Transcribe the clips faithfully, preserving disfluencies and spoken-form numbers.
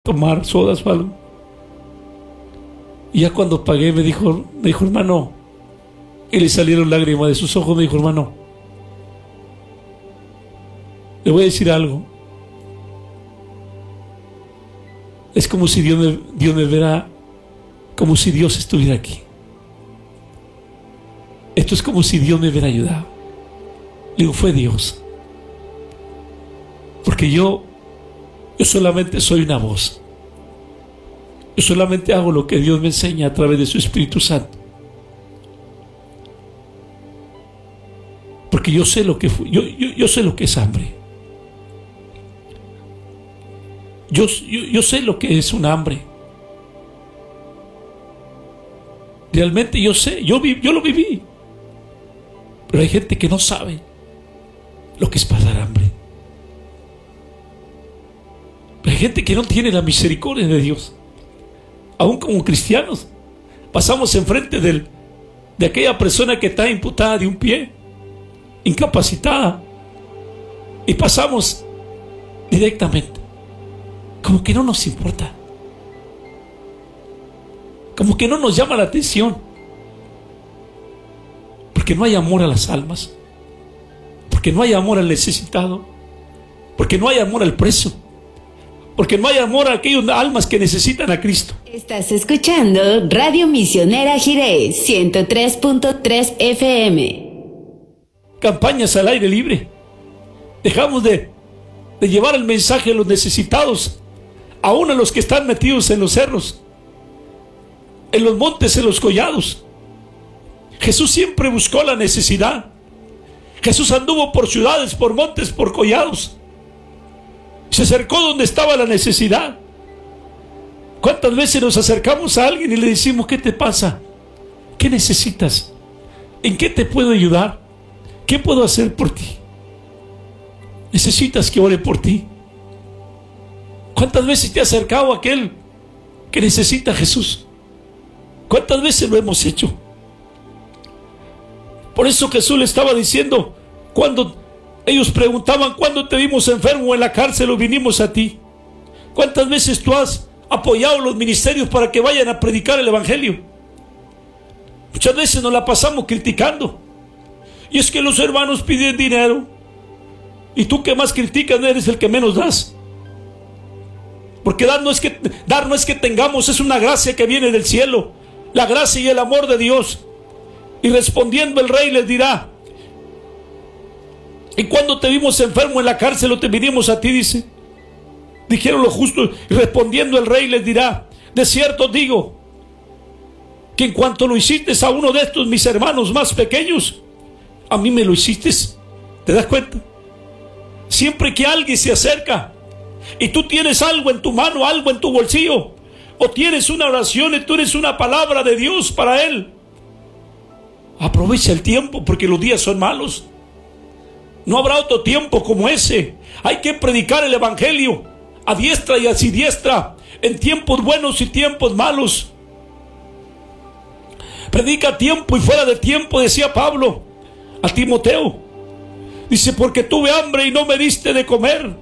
tomar sodas o algo. Y ya cuando pagué me dijo, me dijo, hermano, y le salieron lágrimas de sus ojos, me dijo, hermano, le voy a decir algo. Es como si Dios me, Dios me viera, como si Dios estuviera aquí. Esto es como si Dios me hubiera ayudado. Le digo, fue Dios. Porque yo, yo solamente soy una voz. Yo solamente hago lo que Dios me enseña a través de su Espíritu Santo. Porque yo sé lo que fue, yo, yo, yo sé lo que es hambre. Yo, yo, yo sé lo que es un hambre. Realmente yo sé, yo, vi, yo lo viví. Pero hay gente que no sabe lo que es pasar hambre. Hay gente que no tiene la misericordia de Dios. Aún como cristianos, pasamos enfrente del, de aquella persona que está imputada de un pie, incapacitada, y pasamos directamente, como que no nos importa, como que no nos llama la atención, porque no hay amor a las almas, porque no hay amor al necesitado, porque no hay amor al preso, porque no hay amor a aquellas almas que necesitan a Cristo. Estás escuchando Radio Misionera Jiré ciento tres punto tres F M. Campañas al aire libre. Dejamos de, de llevar el mensaje a los necesitados, aún a los que están metidos en los cerros, en los montes, en los collados. Jesús siempre buscó la necesidad. Jesús anduvo por ciudades, por montes, por collados. Se acercó donde estaba la necesidad. ¿Cuántas veces nos acercamos a alguien y le decimos, ¿qué te pasa? ¿Qué necesitas? ¿En qué te puedo ayudar? ¿Qué puedo hacer por ti? ¿Necesitas que ore por ti? ¿Cuántas veces te ha acercado a aquel que necesita a Jesús? ¿Cuántas veces lo hemos hecho? Por eso Jesús le estaba diciendo, cuando ellos preguntaban, ¿cuándo te vimos enfermo en la cárcel o vinimos a ti? ¿Cuántas veces tú has apoyado los ministerios para que vayan a predicar el evangelio? Muchas veces nos la pasamos criticando. Y es que los hermanos piden dinero, y tú que más criticas eres el que menos das. Porque dar no es que, dar no es que tengamos, es una gracia que viene del cielo, la gracia y el amor de Dios. Y respondiendo el rey les dirá, ¿y cuando te vimos enfermo en la cárcel o te vinimos a ti? Dice. Dijeron los justos, y respondiendo el rey les dirá, de cierto digo, que en cuanto lo hiciste a uno de estos mis hermanos más pequeños, a mí me lo hiciste. ¿Te das cuenta? Siempre que alguien se acerca y tú tienes algo en tu mano, algo en tu bolsillo, o tienes una oración y tú eres una palabra de Dios para él, aprovecha el tiempo, porque los días son malos. No habrá otro tiempo como ese. Hay que predicar el evangelio a diestra y a siniestra, en tiempos buenos y tiempos malos. Predica a tiempo y fuera de tiempo, decía Pablo a Timoteo. Dice, porque tuve hambre y no me diste de comer.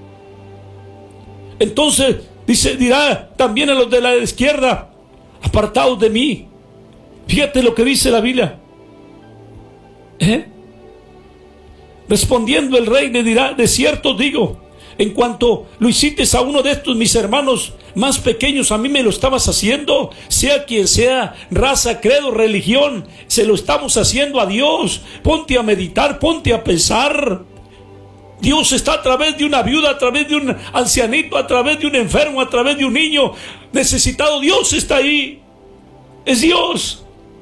Entonces, dice, dirá también a los de la izquierda, apartaos de mí. Fíjate lo que dice la Biblia. ¿Eh? Respondiendo el rey le dirá, de cierto digo, en cuanto lo hiciste a uno de estos mis hermanos más pequeños, a mí me lo estabas haciendo. Sea quien sea, raza, credo, religión, se lo estamos haciendo a Dios. Ponte a meditar, ponte a pensar. Dios está a través de una viuda, a través de un ancianito, a través de un enfermo, a través de un niño necesitado. Dios está ahí. Es Dios.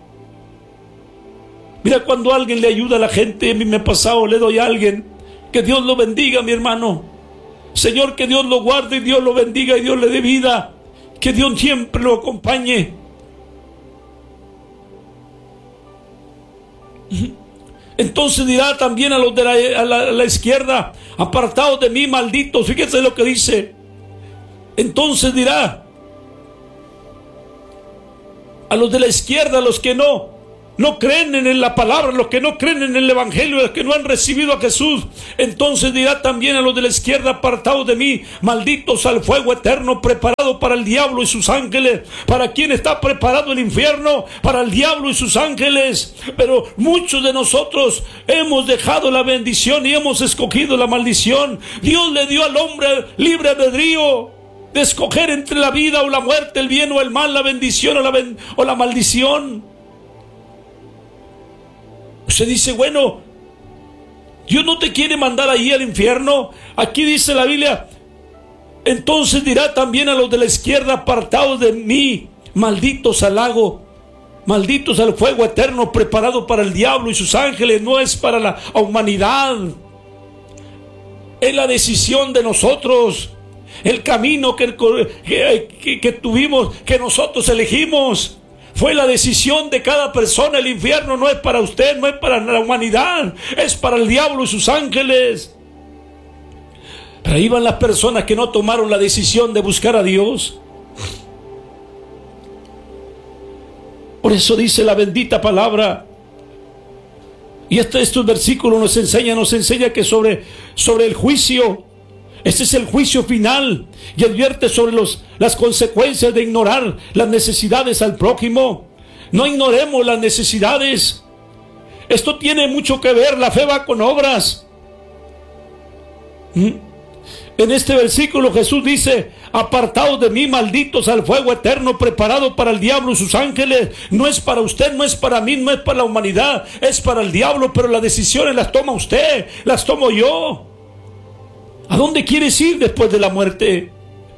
Mira, cuando alguien le ayuda a la gente, a mí me ha pasado, le doy a alguien, que Dios lo bendiga, mi hermano. Señor, que Dios lo guarde y Dios lo bendiga y Dios le dé vida. Que Dios siempre lo acompañe. Entonces dirá también a los de la, a la, a la izquierda, apartados de mí, malditos. Fíjense lo que dice. Entonces dirá a los de la izquierda, a los que no no creen en la palabra, los que no creen en el evangelio, los que no han recibido a Jesús. Entonces dirá también a los de la izquierda: apartados de mí, malditos al fuego eterno preparado para el diablo y sus ángeles. ¿Para quién está preparado el infierno? Para el diablo y sus ángeles. Pero muchos de nosotros hemos dejado la bendición y hemos escogido la maldición. Dios le dio al hombre libre albedrío de escoger entre la vida o la muerte, el bien o el mal, la bendición o la, ben- o la maldición. Usted dice: bueno, Dios no te quiere mandar ahí al infierno. Aquí dice la Biblia: entonces dirá también a los de la izquierda: apartados de mí, malditos al lago, malditos al fuego eterno preparado para el diablo y sus ángeles. No es para la humanidad, es la decisión de nosotros, el camino que, que, que, que tuvimos, que nosotros elegimos. Fue la decisión de cada persona. El infierno no es para usted, no es para la humanidad, es para el diablo y sus ángeles. Pero ahí van las personas que no tomaron la decisión de buscar a Dios. Por eso dice la bendita palabra. Y este, estos versículos nos enseñan, nos enseña que sobre, sobre el juicio, este es el juicio final, y advierte sobre los, las consecuencias de ignorar las necesidades al prójimo. No ignoremos las necesidades. Esto tiene mucho que ver, la fe va con obras. ¿Mm? En este versículo Jesús dice: apartados de mí, malditos al fuego eterno preparado para el diablo y sus ángeles. No es para usted, no es para mí, no es para la humanidad, es para el diablo. Pero las decisiones las toma usted, las tomo yo. ¿A dónde quieres ir después de la muerte?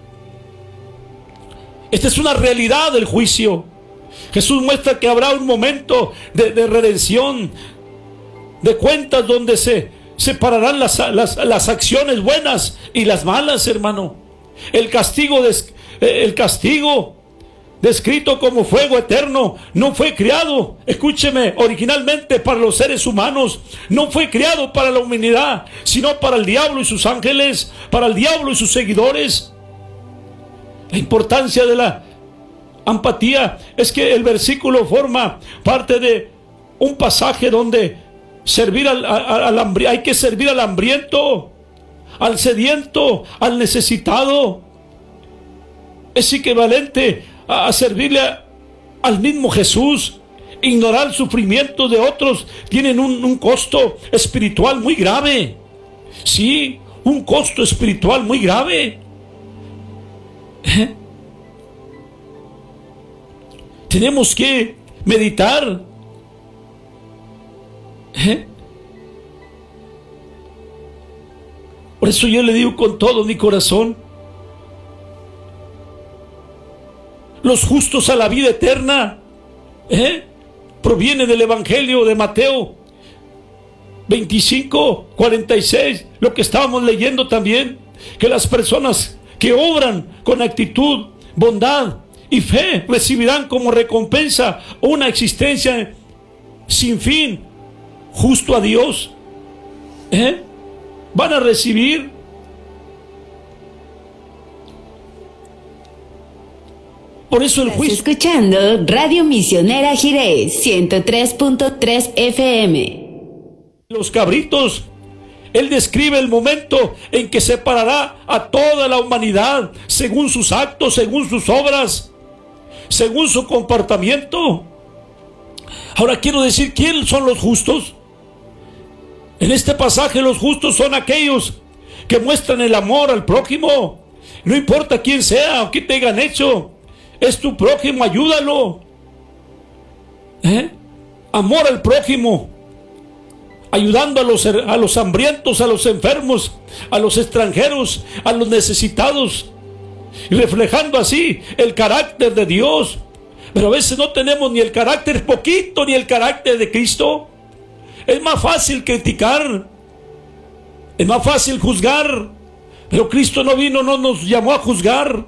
Esta es una realidad del juicio. Jesús muestra que habrá un momento de, de redención, de cuentas, donde se separarán las, las, las acciones buenas y las malas, hermano. El castigo, des, el castigo descrito como fuego eterno no fue creado, escúcheme, originalmente para los seres humanos. No fue creado para la humanidad, sino para el diablo y sus ángeles, para el diablo y sus seguidores. La importancia de la empatía es que el versículo forma parte de un pasaje donde servir al, al, al hambre, hay que servir al hambriento, al sediento, al necesitado. Es equivalente a servirle a, al mismo Jesús. Ignorar el sufrimiento de otros tienen un, un costo espiritual muy grave. Sí, un costo espiritual muy grave. ¿Eh? Tenemos que meditar. ¿Eh? Por eso yo le digo con todo mi corazón: los justos a la vida eterna, ¿eh? proviene del Evangelio de Mateo veinticinco, cuarenta y seis, lo que estábamos leyendo también, que las personas que obran con actitud, bondad y fe recibirán como recompensa una existencia sin fin, justo a Dios. ¿Eh? Van a recibir Por eso el juicio. Estás escuchando Radio Misionera Jiré, ciento tres punto tres F M. Los cabritos, él describe el momento en que separará a toda la humanidad según sus actos, según sus obras, según su comportamiento. Ahora quiero decir, ¿quiénes son los justos? En este pasaje los justos son aquellos que muestran el amor al prójimo. No importa quién sea o qué te hayan hecho, es tu prójimo, ayúdalo. ¿Eh? Amor al prójimo, ayudando a los, a los hambrientos, a los enfermos, a los extranjeros, a los necesitados, y reflejando así el carácter de Dios. Pero a veces no tenemos ni el carácter poquito, ni el carácter de Cristo. Es más fácil criticar, es más fácil juzgar, pero Cristo no vino, no nos llamó a juzgar.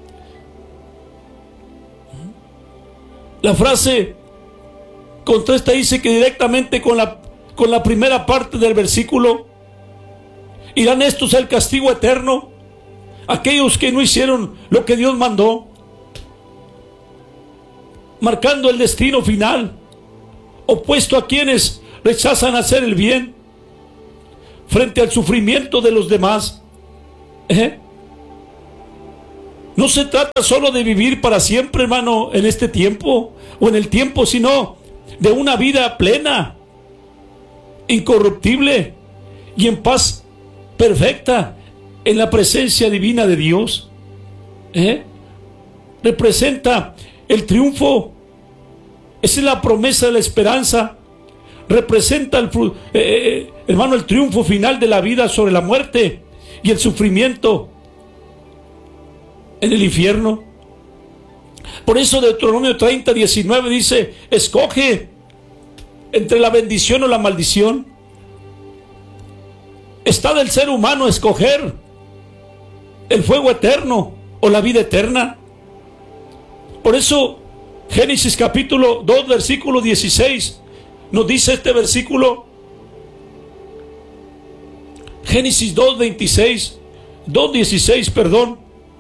La frase contrasta, dice que directamente con la, con la primera parte del versículo: irán estos al castigo eterno, aquellos que no hicieron lo que Dios mandó, marcando el destino final. opuesto a quienes rechazan hacer el bien frente al sufrimiento de los demás. ¿Eh? No se trata solo de vivir para siempre, hermano, en este tiempo o en el tiempo, sino de una vida plena, incorruptible y en paz perfecta en la presencia divina de Dios. ¿Eh? Representa el triunfo. Esa es la promesa de la esperanza. Representa el, eh, hermano, el triunfo final de la vida sobre la muerte y el sufrimiento en el infierno. Por eso Deuteronomio treinta, diecinueve dice: escoge entre la bendición o la maldición. Está del ser humano escoger el fuego eterno o la vida eterna. Por eso Génesis capítulo dos, versículo dieciséis, nos dice este versículo. Génesis dos, veintiséis, dos, dieciséis, perdón.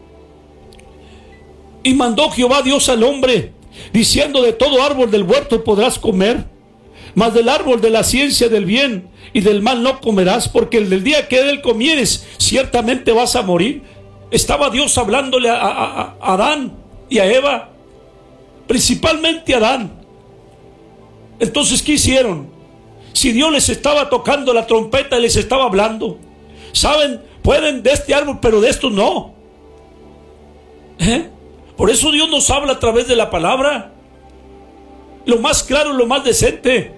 Y mandó Jehová Dios al hombre, diciendo: de todo árbol del huerto podrás comer, mas del árbol de la ciencia del bien y del mal no comerás, porque el del día que de él comieres, ciertamente vas a morir. Estaba Dios hablándole a, a, a Adán y a Eva, principalmente a Adán. Entonces, ¿qué hicieron? Si Dios les estaba tocando la trompeta y les estaba hablando, saben, pueden de este árbol, pero de estos no. ¿Eh? Por eso Dios nos habla a través de la palabra, lo más claro, lo más decente.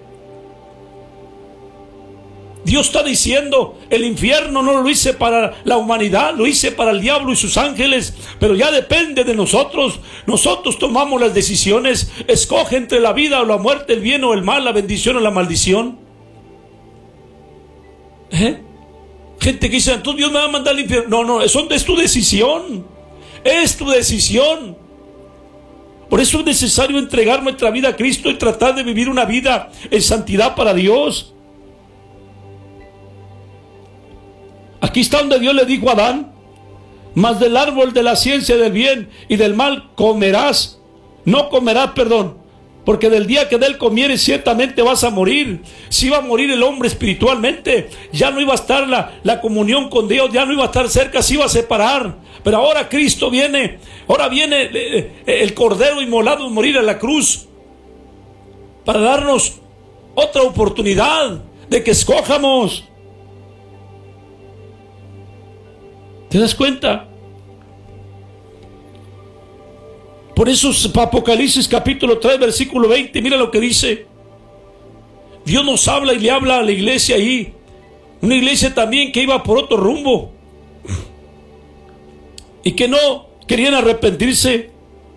Dios está diciendo: el infierno no lo hice para la humanidad, lo hice para el diablo y sus ángeles, pero ya depende de nosotros. Nosotros tomamos las decisiones. Escoge entre la vida o la muerte, el bien o el mal, la bendición o la maldición. ¿Eh? Gente que dice: entonces Dios me va a mandar al infierno. No, no, eso es tu decisión. Es tu decisión. Por eso es necesario entregar nuestra vida a Cristo y tratar de vivir una vida en santidad para Dios. Aquí está donde Dios le dijo a Adán: mas del árbol de la ciencia del bien y del mal comerás. No comerás, perdón, porque del día que de él comieres ciertamente vas a morir. Si iba a morir el hombre espiritualmente, ya no iba a estar la, la comunión con Dios, ya no iba a estar cerca, se iba a separar. Pero ahora Cristo viene, ahora viene eh, el Cordero inmolado a morir a la cruz para darnos otra oportunidad de que escojamos. ¿Te das cuenta? Por eso Apocalipsis capítulo tres, versículo veinte, mira lo que dice. Dios nos habla y le habla a la iglesia ahí. Una iglesia también que iba por otro rumbo y que no querían arrepentirse.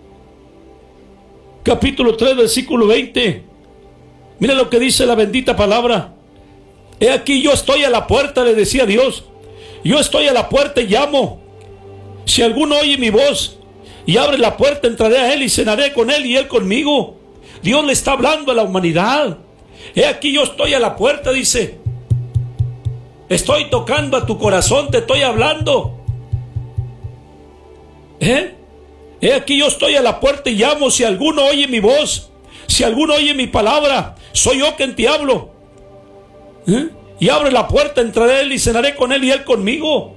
Capítulo tres, versículo veinte. Mira lo que dice la bendita palabra. He aquí, yo estoy a la puerta, le decía Dios. Yo estoy a la puerta y llamo. Si alguno oye mi voz y abre la puerta, entraré a él y cenaré con él y él conmigo. Dios le está hablando a la humanidad. He aquí, yo estoy a la puerta, dice. Estoy tocando a tu corazón, te estoy hablando. ¿Eh? He aquí, yo estoy a la puerta y llamo. Si alguno oye mi voz, si alguno oye mi palabra, soy yo quien te hablo. ¿Eh? Y abre la puerta, entraré a él y cenaré con él y él conmigo.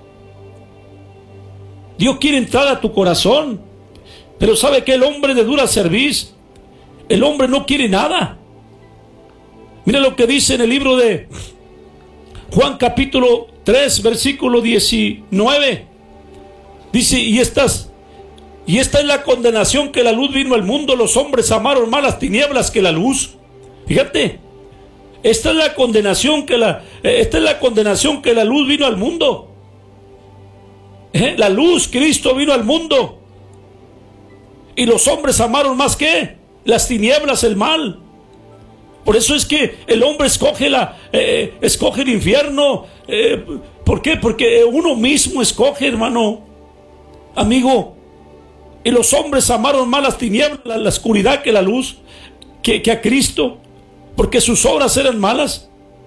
Dios quiere entrar a tu corazón, pero sabe que el hombre de dura cerviz, el hombre no quiere nada. Mira lo que dice en el libro de Juan capítulo tres, versículo diecinueve. Dice: y estas y esta es la condenación, que la luz vino al mundo, los hombres amaron más las tinieblas que la luz. Fíjate, esta es la condenación que la esta es la condenación que la luz vino al mundo. ¿Eh? La luz, Cristo, vino al mundo, y los hombres amaron más que las tinieblas, el mal. Por eso es que el hombre escoge la eh, escoge el infierno. Eh, ¿Por qué? Porque uno mismo escoge, hermano, amigo. Y los hombres amaron más las tinieblas, la, la oscuridad, que la luz, que, que a Cristo, porque sus obras eran malas.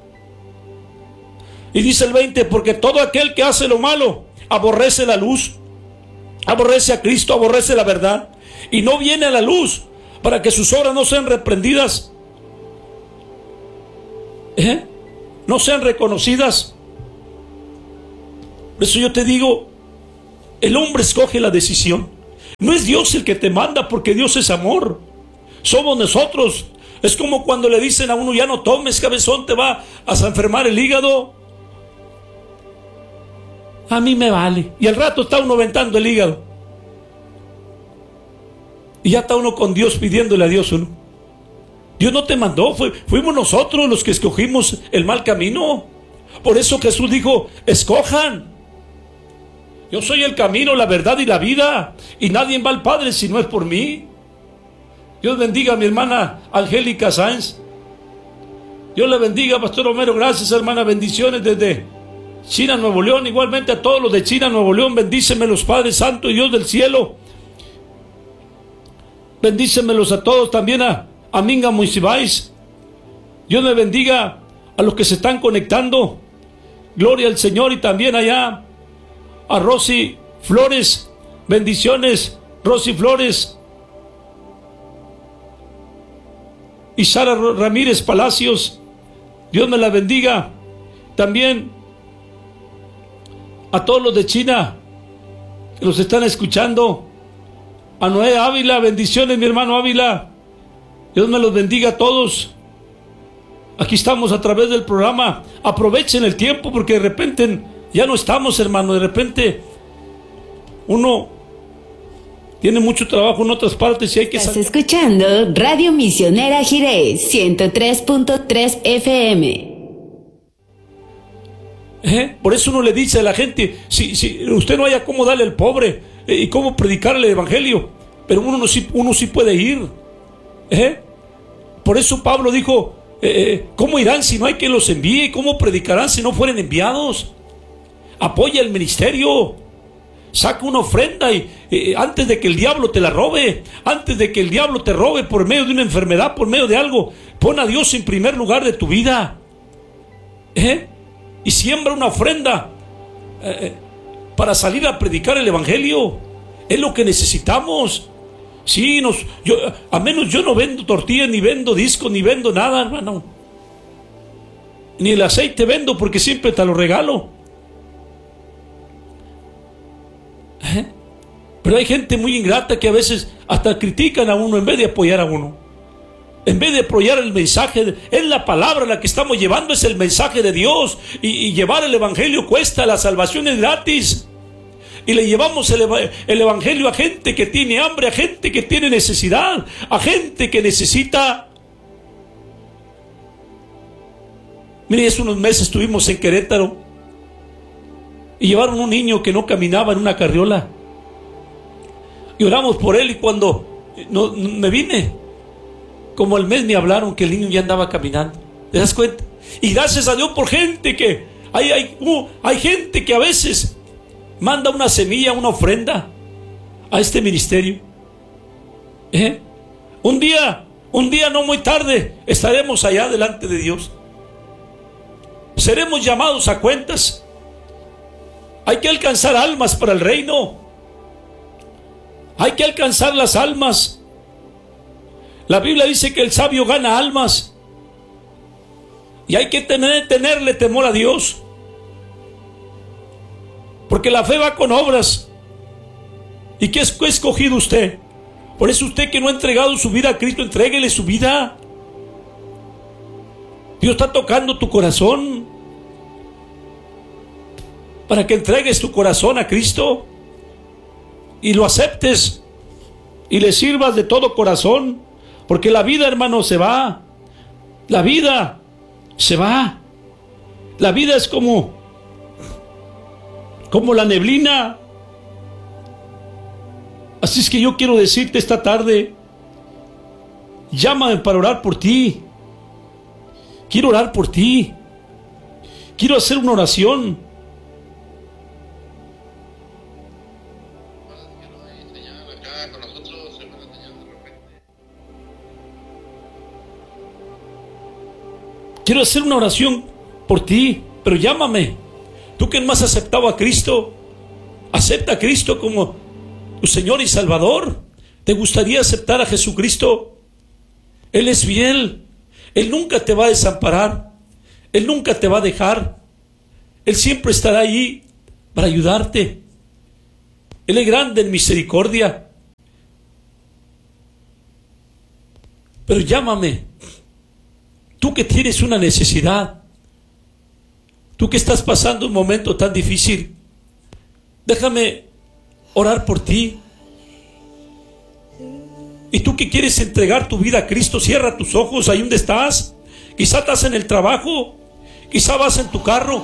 Y dice el veinte: porque todo aquel que hace lo malo aborrece la luz, aborrece a Cristo, aborrece la verdad, y no viene a la luz, para que sus obras no sean reprendidas, ¿Eh? No sean reconocidas. Por eso yo te digo, el hombre escoge la decisión. No es Dios el que te manda, porque Dios es amor. Somos nosotros. Es como cuando le dicen a uno: ya no tomes, cabezón, te va a enfermar el hígado. A mí me vale. Y al rato está uno ventando el hígado. Y ya está uno con Dios pidiéndole a Dios uno. Dios no te mandó, fue, fuimos nosotros los que escogimos el mal camino. Por eso Jesús dijo: escojan. Yo soy el camino, la verdad y la vida, y nadie va al Padre si no es por mí. Dios bendiga a mi hermana Angélica Sáenz. Dios le bendiga, Pastor Homero. Gracias, hermana. Bendiciones desde China, Nuevo León. Igualmente a todos los de China, Nuevo León. Bendícemelos, Padre Santo y Dios del cielo. Bendícemelos a todos. También a, a Minga Moisibáis. Dios me bendiga a los que se están conectando. Gloria al Señor. Y también allá a Rosy Flores. Bendiciones, Rosy Flores. Y Sara Ramírez Palacios. Dios me la bendiga. También a todos los de China que los están escuchando. A Noé Ávila. Bendiciones, mi hermano Ávila. Dios me los bendiga a todos. Aquí estamos a través del programa. Aprovechen el tiempo, porque de repente ya no estamos, hermano. De repente uno tiene mucho trabajo en otras partes y hay que... Estás escuchando Radio Misionera Jiré, ciento tres punto tres F M. ¿Eh? Por eso uno le dice a la gente: si, si usted no haya cómo darle al pobre eh, y cómo predicarle el evangelio, pero uno, no, uno sí puede ir. ¿Eh? Por eso Pablo dijo: eh, ¿cómo irán si no hay quien los envíe? ¿Cómo predicarán si no fueren enviados? Apoya el ministerio. Saca una ofrenda y eh, antes de que el diablo te la robe, antes de que el diablo te robe por medio de una enfermedad, por medio de algo, pon a Dios en primer lugar de tu vida. ¿Eh? Y siembra una ofrenda eh, para salir a predicar el evangelio. Es lo que necesitamos. Sí, nos, yo, a menos yo no vendo tortillas, ni vendo discos, ni vendo nada, hermano. Ni el aceite vendo, porque siempre te lo regalo. ¿Eh? Pero hay gente muy ingrata que a veces hasta critican a uno en vez de apoyar a uno. En vez de apoyar el mensaje, es la palabra la que estamos llevando, es el mensaje de Dios. Y, y llevar el evangelio cuesta, la salvación es gratis. Y le llevamos el, el evangelio a gente que tiene hambre, a gente que tiene necesidad, a gente que necesita. Mire, hace unos meses estuvimos en Querétaro y llevaron un niño que no caminaba en una carriola. Y oramos por él, y cuando no, me vine, como al mes me hablaron que el niño ya andaba caminando. ¿Te das cuenta? Y gracias a Dios por gente que hay, hay, uh, hay gente que a veces manda una semilla, una ofrenda a este ministerio. ¿Eh? Un día, un día no muy tarde, estaremos allá delante de Dios. Seremos llamados a cuentas. Hay que alcanzar almas para el reino. Hay que alcanzar las almas. La Biblia dice que el sabio gana almas. Y hay que tener, tenerle temor a Dios. Porque la fe va con obras. ¿Y qué ha escogido usted? Por eso usted que no ha entregado su vida a Cristo, entréguele su vida. Dios está tocando tu corazón para que entregues tu corazón a Cristo y lo aceptes y le sirvas de todo corazón. Porque la vida, hermano, se va. La vida se va. La vida es como como la neblina. Así es que yo quiero decirte esta tarde: llámame para orar por ti. Quiero orar por ti. Quiero hacer una oración. Quiero hacer una oración por ti, pero llámame. Tú que no has aceptado a Cristo, acepta a Cristo como tu Señor y Salvador. ¿Te gustaría aceptar a Jesucristo? Él es fiel. Él nunca te va a desamparar. Él nunca te va a dejar. Él siempre estará ahí para ayudarte. Él es grande en misericordia. Pero llámame, tú que tienes una necesidad, tú que estás pasando un momento tan difícil, déjame orar por ti. Y tú que quieres entregar tu vida a Cristo, cierra tus ojos ahí donde estás. Quizá estás en el trabajo, quizá vas en tu carro.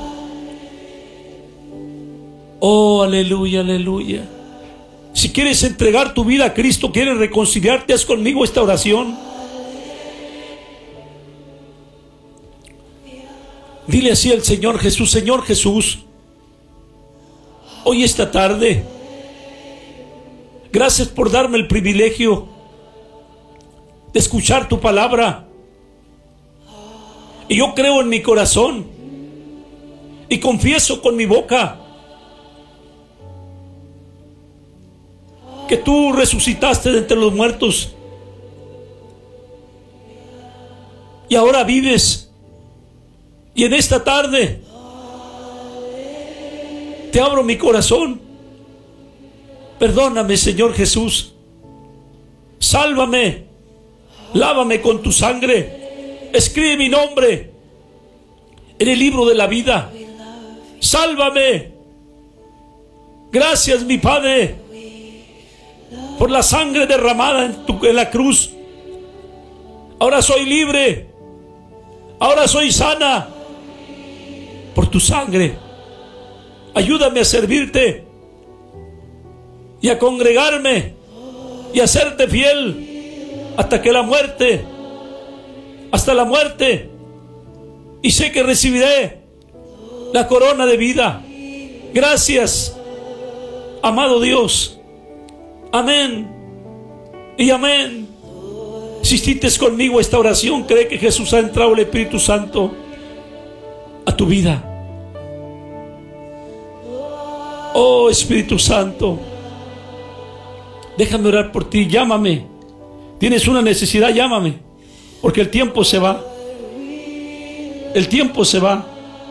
Oh, aleluya, aleluya. Si quieres entregar tu vida a Cristo, quieres reconciliarte, haz conmigo esta oración. Dile así al Señor Jesús: Señor Jesús, hoy esta tarde, gracias por darme el privilegio de escuchar tu palabra. Y yo creo en mi corazón y confieso con mi boca que tú resucitaste de entre los muertos y ahora vives. Y en esta tarde te abro mi corazón. Perdóname, Señor Jesús. Sálvame. Lávame con tu sangre. Escribe mi nombre en el libro de la vida. Sálvame. Gracias, mi Padre, por la sangre derramada en, tu, en la cruz. Ahora soy libre. Ahora soy sana por tu sangre. Ayúdame a servirte y a congregarme y a serte fiel hasta que la muerte, hasta la muerte. Y sé que recibiré la corona de vida. Gracias, amado Dios. Amén y amén. Si hiciste conmigo esta oración, cree que Jesús ha entrado, el Espíritu Santo, a tu vida. Oh Espíritu Santo, déjame orar por ti. Llámame. Tienes una necesidad, llámame, porque el tiempo se va. El tiempo se va.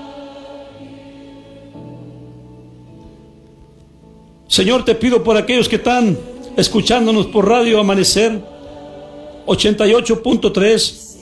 Señor, te pido por aquellos que están escuchándonos por Radio Amanecer ochenta y ocho punto tres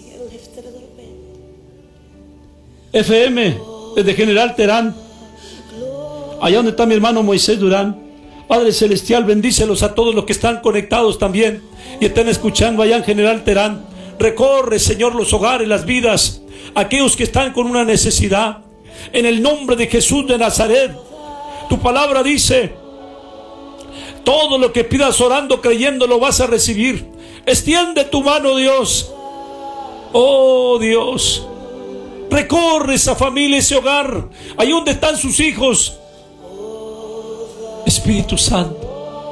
F M desde General Terán, allá donde está mi hermano Moisés Durán. Padre Celestial, bendícelos a todos los que están conectados también y están escuchando allá en General Terán. Recorre, Señor, los hogares, las vidas, aquellos que están con una necesidad. En el nombre de Jesús de Nazaret, tu palabra dice: todo lo que pidas orando, creyendo, lo vas a recibir. Extiende tu mano, Dios. Oh Dios, recorre esa familia, ese hogar, ahí donde están sus hijos. Espíritu Santo,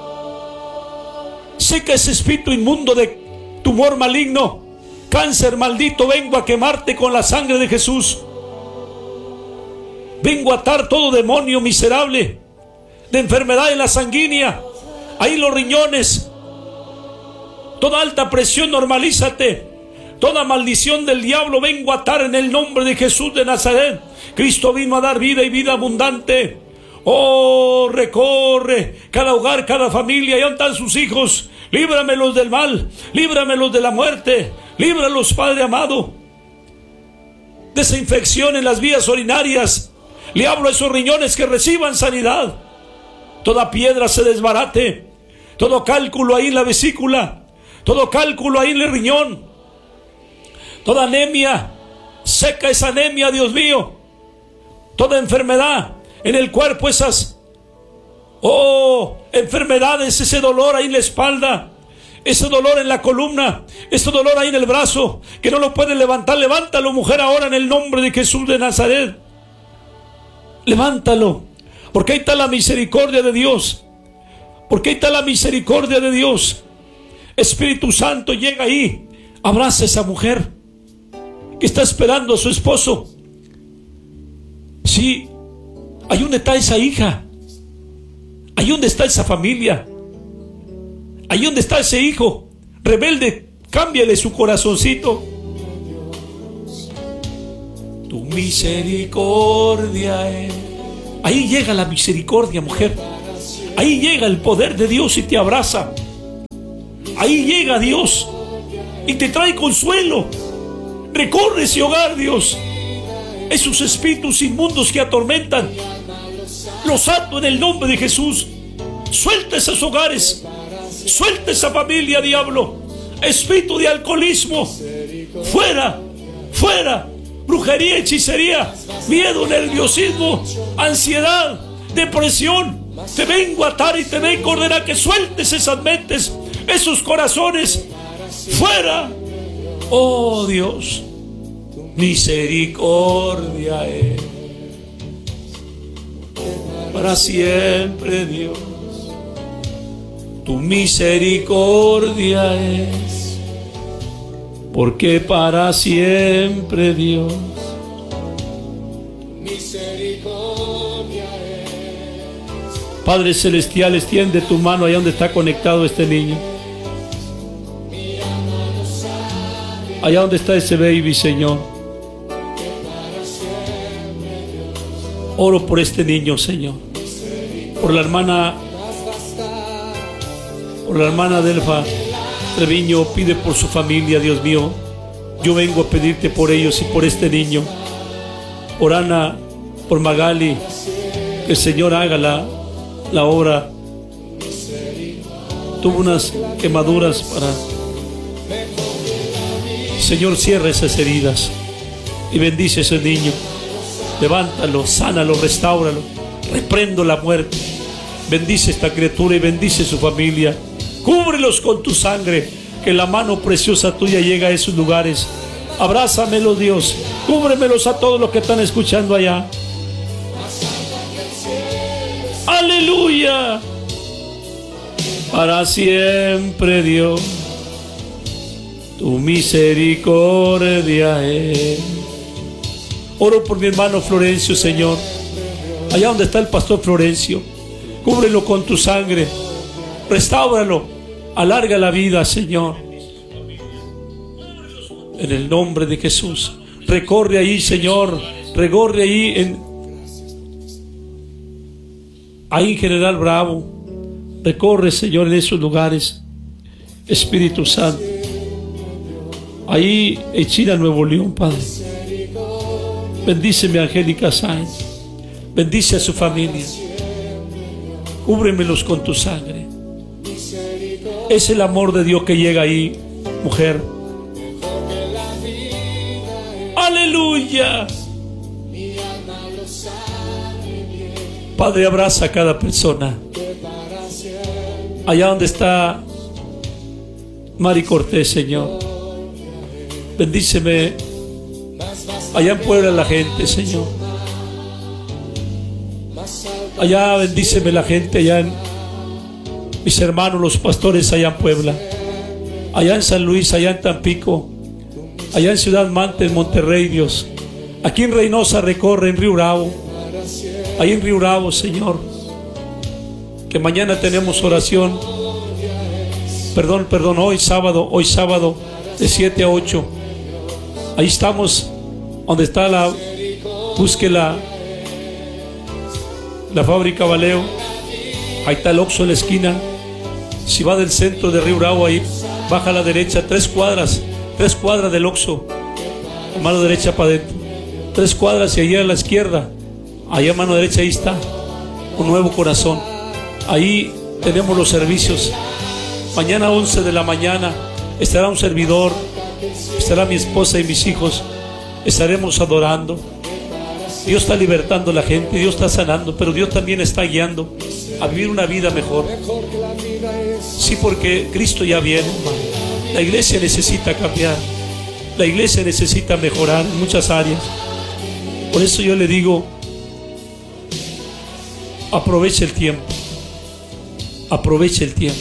seca ese espíritu inmundo de tumor maligno, cáncer maldito. Vengo a quemarte con la sangre de Jesús. Vengo a atar todo demonio miserable de enfermedad en la sanguínea, ahí los riñones. Toda alta presión, normalízate. Toda maldición del diablo vengo a atar en el nombre de Jesús de Nazaret. Cristo vino a dar vida y vida abundante. Oh, recorre cada hogar, cada familia, allá están sus hijos. Líbramelos del mal, líbramelos de la muerte, líbralos, Padre amado, de esa infección en las vías urinarias. Le hablo a esos riñones que reciban sanidad. Toda piedra se desbarate, todo cálculo ahí en la vesícula, todo cálculo ahí en el riñón, toda anemia, seca esa anemia, Dios mío. Toda enfermedad en el cuerpo, esas, oh, enfermedades, ese dolor ahí en la espalda, ese dolor en la columna, ese dolor ahí en el brazo, que no lo puedes levantar. Levántalo, mujer, ahora en el nombre de Jesús de Nazaret. Levántalo, porque ahí está la misericordia de Dios. Porque ahí está la misericordia de Dios. Espíritu Santo, llega ahí, abraza a esa mujer que está esperando a su esposo. Sí, ahí donde está esa hija, ahí donde está esa familia, ahí donde está ese hijo rebelde, cámbiale su corazoncito. Tu misericordia es. Ahí llega la misericordia, mujer. Ahí llega el poder de Dios y te abraza. Ahí llega Dios y te trae consuelo. Recorre ese hogar, Dios. Esos espíritus inmundos que atormentan, los ato en el nombre de Jesús. Suelta esos hogares. Suelta esa familia, diablo. Espíritu de alcoholismo, fuera, fuera. Brujería, hechicería, miedo, nerviosismo, ansiedad, depresión. Te vengo a atar y te vengo a ordenar que sueltes esas mentes, esos corazones, fuera. Oh Dios, misericordia es para siempre, Dios. Tu misericordia es, porque para siempre, Dios. Misericordia es. Padre celestial, extiende tu mano allá donde está conectado este niño. Allá donde está ese baby, Señor. Oro por este niño, Señor. Por la hermana Por la hermana Delfa Treviño, pide por su familia, Dios mío. Yo vengo a pedirte por ellos y por este niño. Por Ana, por Magali, que el Señor haga la, la obra. Tuvo unas quemaduras para... Señor, cierra esas heridas y bendice a ese niño. Levántalo, sánalo, restáuralo. Reprendo la muerte. Bendice esta criatura y bendice su familia. Cúbrelos con tu sangre, que la mano preciosa tuya llega a esos lugares. Abrázamelos, Dios. Cúbremelos a todos los que están escuchando allá. Aleluya. Para siempre, Dios, tu misericordia es. Oro por mi hermano Florencio, Señor. Allá donde está el pastor Florencio, cúbrelo con tu sangre. Restáuralo. Alarga la vida, Señor. En el nombre de Jesús. Recorre ahí, Señor. Recorre ahí en... Ahí en General Bravo. Recorre, Señor, en esos lugares. Espíritu Santo. Ahí en China, Nuevo León, Padre. Bendíceme a Angélica Sáenz. Bendice a su familia. Cúbremelos con tu sangre. Es el amor de Dios que llega ahí, mujer. Aleluya. Padre, abraza a cada persona. Allá donde está Mari Cortés, Señor. Bendíceme. Allá en Puebla la gente, Señor. Allá bendíceme la gente, allá en mis hermanos, los pastores allá en Puebla, allá en San Luis, allá en Tampico, allá en Ciudad Mante, en Monterrey, Dios. Aquí en Reynosa recorre, en Río Bravo, ahí en Río Bravo, Señor. Que mañana tenemos oración. Perdón, perdón, hoy sábado, hoy sábado de siete a ocho. Ahí estamos, donde está la, busque la, la fábrica Valeo. Ahí está el Oxxo en la esquina. Si va del centro de Río Bravo, ahí baja a la derecha, tres cuadras, tres cuadras del Oxxo, a mano derecha para adentro, tres cuadras y allá a la izquierda, allá a mano derecha, ahí está un nuevo corazón. Ahí tenemos los servicios. Mañana once de la mañana estará un servidor, estará mi esposa y mis hijos. Estaremos adorando. Dios está libertando a la gente, Dios está sanando, pero Dios también está guiando a vivir una vida mejor. Sí, porque Cristo ya viene, hermano. La iglesia necesita cambiar. La iglesia necesita mejorar en muchas áreas. Por eso yo le digo, aproveche el tiempo. Aproveche el tiempo.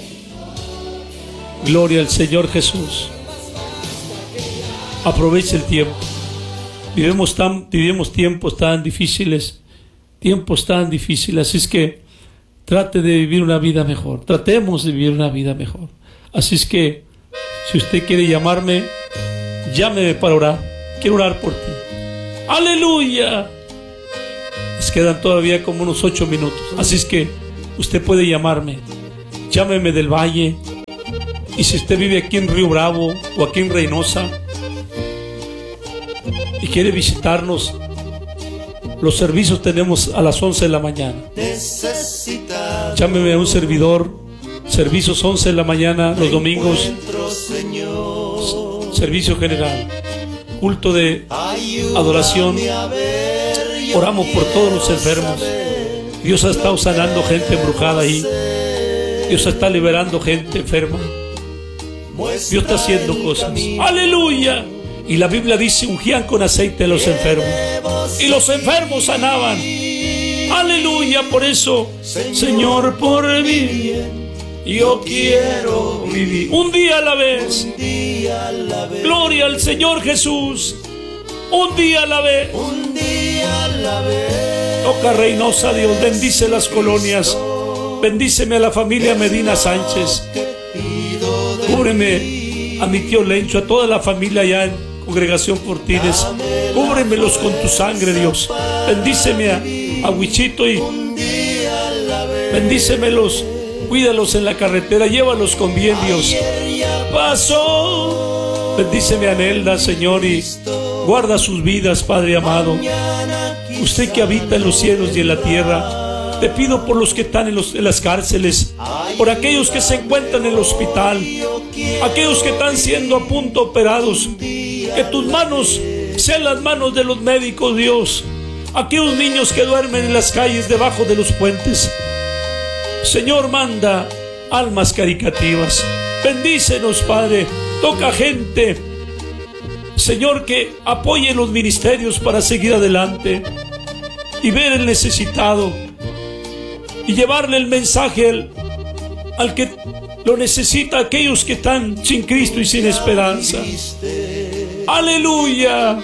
Gloria al Señor Jesús. Aproveche el tiempo. Vivimos, tan, vivimos tiempos tan difíciles, tiempos tan difíciles, así es que trate de vivir una vida mejor, tratemos de vivir una vida mejor. Así es que, si usted quiere llamarme, llámeme para orar, quiero orar por ti. Aleluya. Nos quedan todavía como unos ocho minutos. Así es que usted puede llamarme. Llámeme del Valle. Y si usted vive aquí en Río Bravo o aquí en Reynosa y quiere visitarnos, los servicios tenemos a las once de la mañana. Llámeme a un servidor. Servicios once de la mañana los domingos. Servicio general. Culto de adoración. Oramos por todos los enfermos. Dios ha estado sanando gente embrujada ahí. Dios está liberando gente enferma. Dios está haciendo cosas. Aleluya. Y la Biblia dice: ungían con aceite a los enfermos y los enfermos sanaban. Aleluya. Por eso, Señor, por mí yo quiero vivir un día a la vez. Gloria al Señor Jesús. Un día a la vez. Toca Reynosa, Dios. Bendice las colonias. Bendíceme a la familia Medina Sánchez. Cúbreme a mi tío Lencho, a toda la familia allá en Congregación Fortines. Cúbremelos con tu sangre, Dios. Bendíceme a, a Huichito y bendícemelos. Cuídalos en la carretera. Llévalos con bien, Dios. Pasó. Bendíceme a Nelda, Señor, y guarda sus vidas, Padre amado. Usted que habita en los cielos y en la tierra, te pido por los que están en, los, en las cárceles, por aquellos que se encuentran en el hospital, aquellos que están siendo a punto operados, que tus manos sean las manos de los médicos, Dios. Aquellos niños que duermen en las calles debajo de los puentes, Señor, manda almas caritativas. Bendícenos, Padre. Toca gente, Señor, que apoye los ministerios para seguir adelante y ver el necesitado y llevarle el mensaje al, al que lo necesita, aquellos que están sin Cristo y sin esperanza. Aleluya.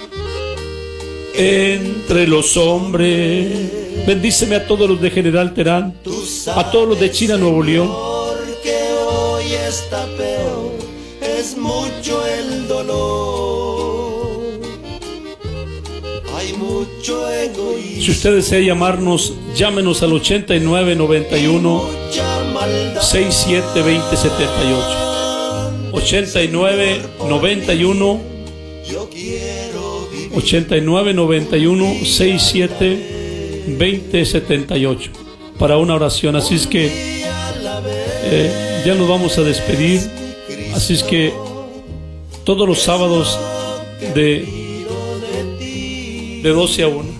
Entre los hombres, bendíceme a todos los de General Terán, a todos los de China, Nuevo León. Porque hoy está peor, es mucho el dolor, hay mucho egoísmo. Si usted desea llamarnos, llámenos al ochenta y nueve, noventa y uno, sesenta y siete, veinte, setenta y ocho. ochenta y nueve, noventa y uno, ochenta y nueve, noventa y uno, sesenta y siete, veinte, setenta y ocho para una oración. Así es que eh, ya nos vamos a despedir. Así es que todos los sábados de, de doce a una